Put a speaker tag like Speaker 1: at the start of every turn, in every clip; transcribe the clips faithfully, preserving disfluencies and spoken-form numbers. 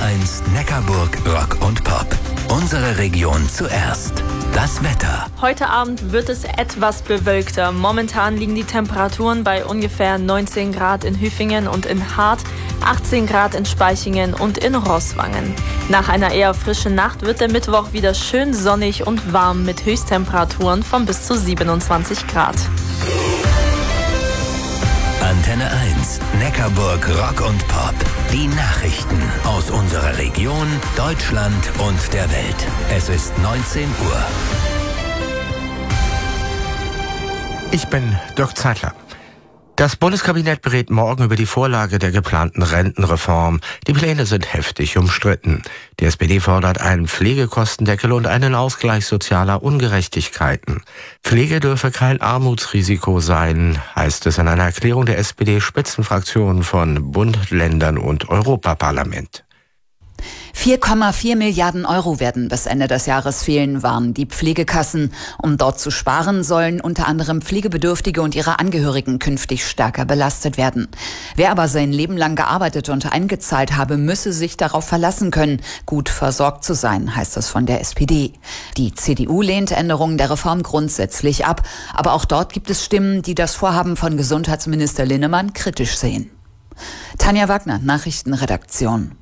Speaker 1: eins Neckarburg Rock und Pop. Unsere Region zuerst. Das Wetter.
Speaker 2: Heute Abend wird es etwas bewölkter. Momentan liegen die Temperaturen bei ungefähr neunzehn Grad in Hüfingen und in Hart, achtzehn Grad in Spaichingen und in Roßwangen. Nach einer eher frischen Nacht wird der Mittwoch wieder schön sonnig und warm mit Höchsttemperaturen von bis zu siebenundzwanzig Grad.
Speaker 1: Antenne eins, Neckarburg Rock und Pop. Die Nachrichten aus unserer Region, Deutschland und der Welt. Es ist neunzehn Uhr.
Speaker 3: Ich bin Dirk Zeitler. Das Bundeskabinett berät morgen über die Vorlage der geplanten Rentenreform. Die Pläne sind heftig umstritten. Die S P D fordert einen Pflegekostendeckel und einen Ausgleich sozialer Ungerechtigkeiten. Pflege dürfe kein Armutsrisiko sein, heißt es in einer Erklärung der S P D-Spitzenfraktion von Bund, Ländern und Europaparlament.
Speaker 4: vier Komma vier Milliarden Euro werden bis Ende des Jahres fehlen, warnen die Pflegekassen. Um dort zu sparen, sollen unter anderem Pflegebedürftige und ihre Angehörigen künftig stärker belastet werden. Wer aber sein Leben lang gearbeitet und eingezahlt habe, müsse sich darauf verlassen können, gut versorgt zu sein, heißt es von der S P D. Die C D U lehnt Änderungen der Reform grundsätzlich ab. Aber auch dort gibt es Stimmen, die das Vorhaben von Gesundheitsminister Linnemann kritisch sehen. Tanja Wagner, Nachrichtenredaktion.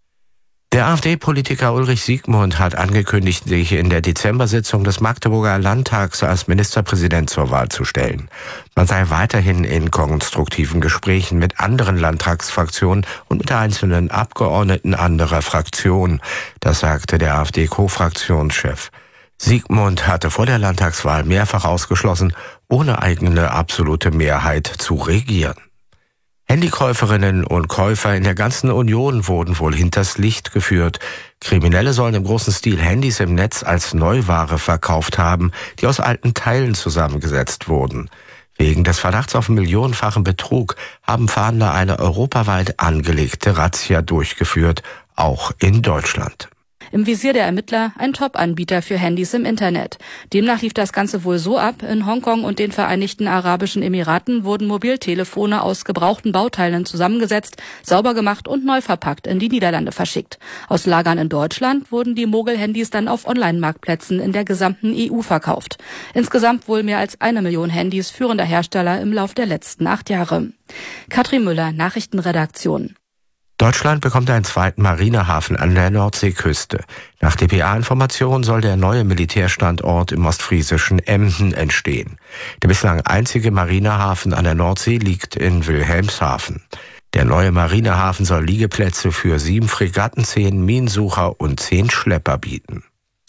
Speaker 3: Der AfD-Politiker Ulrich Siegmund hat angekündigt, sich in der Dezember-Sitzung des Magdeburger Landtags als Ministerpräsident zur Wahl zu stellen. Man sei weiterhin in konstruktiven Gesprächen mit anderen Landtagsfraktionen und mit einzelnen Abgeordneten anderer Fraktionen. Das sagte der AfD-Co-Fraktionschef. Siegmund hatte vor der Landtagswahl mehrfach ausgeschlossen, ohne eigene absolute Mehrheit zu regieren. Handykäuferinnen und Käufer in der ganzen Union wurden wohl hinters Licht geführt. Kriminelle sollen im großen Stil Handys im Netz als Neuware verkauft haben, die aus alten Teilen zusammengesetzt wurden. Wegen des Verdachts auf millionenfachen Betrug haben Fahnder eine europaweit angelegte Razzia durchgeführt, auch in Deutschland.
Speaker 5: Im Visier der Ermittler ein Top-Anbieter für Handys im Internet. Demnach lief das Ganze wohl so ab: In Hongkong und den Vereinigten Arabischen Emiraten wurden Mobiltelefone aus gebrauchten Bauteilen zusammengesetzt, sauber gemacht und neu verpackt in die Niederlande verschickt. Aus Lagern in Deutschland wurden die Mogel-Handys dann auf Online-Marktplätzen in der gesamten E U verkauft. Insgesamt wohl mehr als eine Million Handys führender Hersteller im Lauf der letzten acht Jahre. Katrin Müller, Nachrichtenredaktion.
Speaker 3: Deutschland bekommt einen zweiten Marinehafen an der Nordseeküste. Nach D P A-Informationen soll der neue Militärstandort im ostfriesischen Emden entstehen. Der bislang einzige Marinehafen an der Nordsee liegt in Wilhelmshaven. Der neue Marinehafen soll Liegeplätze für sieben Fregatten, zehn Minensucher und zehn Schlepper bieten.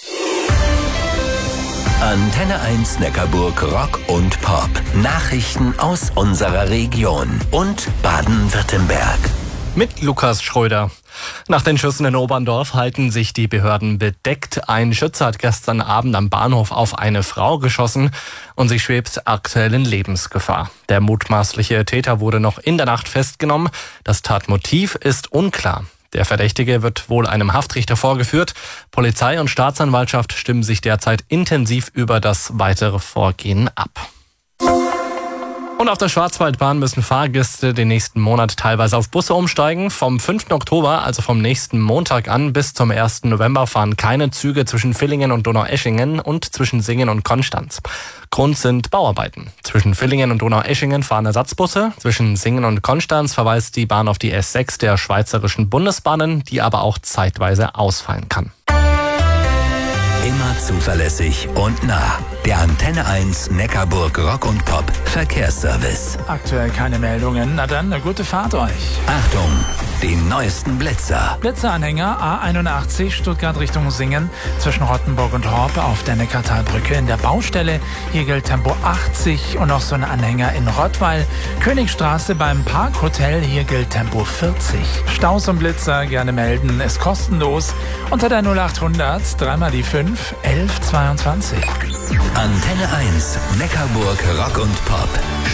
Speaker 1: Antenne eins Neckarburg Rock und Pop. Nachrichten aus unserer Region und Baden-Württemberg.
Speaker 6: Mit Lukas Schröder. Nach den Schüssen in Oberndorf halten sich die Behörden bedeckt. Ein Schütze hat gestern Abend am Bahnhof auf eine Frau geschossen und sie schwebt aktuell in Lebensgefahr. Der mutmaßliche Täter wurde noch in der Nacht festgenommen. Das Tatmotiv ist unklar. Der Verdächtige wird wohl einem Haftrichter vorgeführt. Polizei und Staatsanwaltschaft stimmen sich derzeit intensiv über das weitere Vorgehen ab. Und auf der Schwarzwaldbahn müssen Fahrgäste den nächsten Monat teilweise auf Busse umsteigen. Vom fünften Oktober, also vom nächsten Montag an, bis zum ersten November fahren keine Züge zwischen Villingen und Donaueschingen und zwischen Singen und Konstanz. Grund sind Bauarbeiten. Zwischen Villingen und Donaueschingen fahren Ersatzbusse. Zwischen Singen und Konstanz verweist die Bahn auf die S sechs der Schweizerischen Bundesbahnen, die aber auch zeitweise ausfallen kann.
Speaker 1: Immer zuverlässig und nah. Der Antenne eins Neckarburg Rock und Pop Verkehrsservice.
Speaker 7: Aktuell keine Meldungen. Na dann, eine gute Fahrt euch.
Speaker 1: Achtung, die neuesten Blitzer.
Speaker 7: Blitzeranhänger A einundachtzig Stuttgart Richtung Singen zwischen Rottenburg und Horb auf der Neckartalbrücke in der Baustelle. Hier gilt Tempo achtzig und noch so ein Anhänger in Rottweil. Königstraße beim Parkhotel, hier gilt Tempo vierzig. Staus und Blitzer gerne melden, ist kostenlos. Unter der null achthundert, dreimal die fünf, elf zweiundzwanzig.
Speaker 1: Antenne eins Neckarburg Rock und Pop.